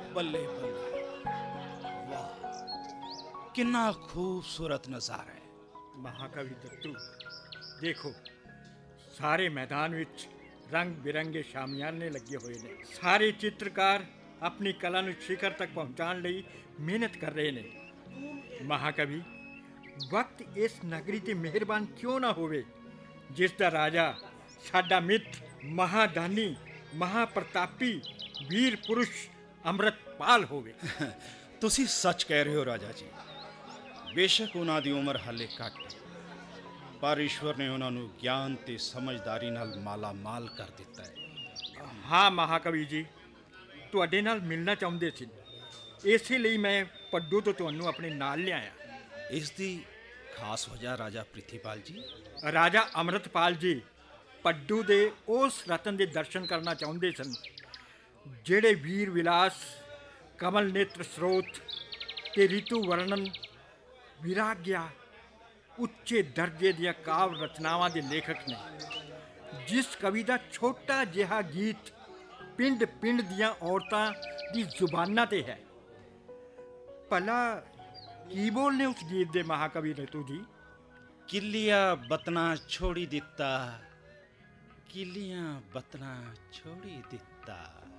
ਬੱਲੇ ਬੱਲੇ, ਵਾਹ ਕਿੰਨਾ ਖੂਬਸੂਰਤ ਨਜ਼ਾਰਾ ਹੈ। ਮਹਾਕਵੀ ਦੱਤੂ, ਦੇਖੋ ਸਾਰੇ ਮੈਦਾਨ ਵਿੱਚ ਰੰਗ ਬਿਰੰਗੇ ਸ਼ਾਮਿਆਨੇ ਲੱਗੇ ਹੋਏ ਨੇ। ਸਾਰੇ ਚਿੱਤਰਕਾਰ ਆਪਣੀ ਕਲਾ ਨੂੰ ਸ਼ਿਖਰ ਤੱਕ ਪਹੁੰਚਾਉਣ ਲਈ ਮਿਹਨਤ ਕਰ ਰਹੇ ਨੇ। ਮਹਾਕਵੀ, ਵਕਤ ਇਸ ਨਗਰੀ ਤੇ ਮਿਹਰਬਾਨ ਕਿਉਂ ਨਾ ਹੋਵੇ ਜਿਸ ਦਾ ਰਾਜਾ ਸਾਡਾ ਮਿੱਤ, ਮਹਾਦਾਨੀ, ਮਹਾਪ੍ਰਤਾਪੀ, ਵੀਰ ਪੁਰਸ਼ ਅੰਮ੍ਰਿਤਪਾਲ ਹੋਵੇ। ਤੁਸੀਂ ਸੱਚ ਕਹਿ ਰਹੇ ਹੋ ਰਾਜਾ ਜੀ। ਬੇਸ਼ੱਕ ਉਹਨਾਂ ਦੀ ਉਮਰ ਹਾਲੇ ਘੱਟ ਹੈ, ਪਰ ਈਸ਼ਵਰ ਨੇ ਉਹਨਾਂ ਨੂੰ ਗਿਆਨ ਤੇ ਸਮਝਦਾਰੀ ਨਾਲ ਮਾਲਾ ਮਾਲ ਕਰ ਦਿੱਤਾ ਹੈ। ਹਾਂ ਮਹਾਕਵੀ ਜੀ, ਤੁਹਾਡੇ ਨਾਲ ਮਿਲਣਾ ਚਾਹੁੰਦੇ ਸੀ, ਇਸੇ ਲਈ ਮੈਂ ਪੱਡੂ ਤੋਂ ਤੁਹਾਨੂੰ ਆਪਣੇ ਨਾਲ ਲਿਆਇਆ। ਇਸ ਦੀ ਖਾਸ ਵਜ੍ਹਾ ਰਾਜਾ ਪ੍ਰਿਥੀਪਾਲ ਜੀ? ਰਾਜਾ ਅੰਮ੍ਰਿਤਪਾਲ ਜੀ ਪੱਡੂ ਦੇ ਉਸ ਰਤਨ ਦੇ ਦਰਸ਼ਨ ਕਰਨਾ ਚਾਹੁੰਦੇ ਸਨ ਜਿਹੜੇ ਵੀਰ ਵਿਲਾਸ, ਕਮਲ ਨੇਤਰ ਸਰੋਤ ਤੇ ਰਿਤੂ ਵਰਣਨ, ਵਿਰਾਗਿਆ, ਉੱਚੇ ਦਰਜੇ ਦੀਆਂ ਕਾਵ ਰਚਨਾਵਾਂ ਦੇ ਲੇਖਕ ਨੇ। ਜਿਸ ਕਵੀ ਦਾ ਛੋਟਾ ਜਿਹਾ ਗੀਤ ਪਿੰਡ ਪਿੰਡ ਦੀਆਂ ਔਰਤਾਂ ਦੀ ਜ਼ੁਬਾਨਾਂ ਤੇ ਹੈ। ਭਲਾ ਕੀ ਬੋਲਨੇ ਉਸ ਗੀਤ ਦੇ ਮਹਾਕਵੀ ਰਿਤੂ ਜੀ? ਕਿੱਲੀਆਂ ਬਤਨਾ ਛੋੜੀ ਦਿੱਤਾ, ਕਿੱਲੀਆਂ ਬਤਨਾ ਛੋੜੀ ਦਿੱਤਾ।